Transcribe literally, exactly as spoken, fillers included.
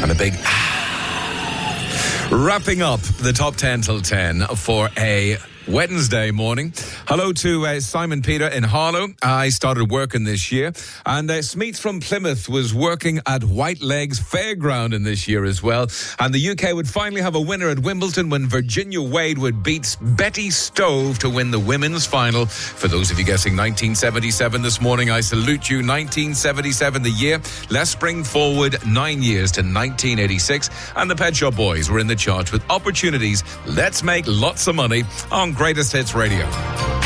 And a big wrapping up the top ten till ten for a Wednesday morning. Hello to uh, Simon Peter in Harlow. I started working this year. And uh, Smeeth from Plymouth was working at White Legs Fairground in this year as well. And the U K would finally have a winner at Wimbledon when Virginia Wade would beat Betty Stove to win the women's final. For those of you guessing nineteen seventy-seven this morning, I salute you. nineteen seventy-seven, the year. Let's bring forward nine years to nineteen eighty-six. And the Pet Shop Boys were in the charge with Opportunities. Let's make lots of money on Greatest Hits Radio.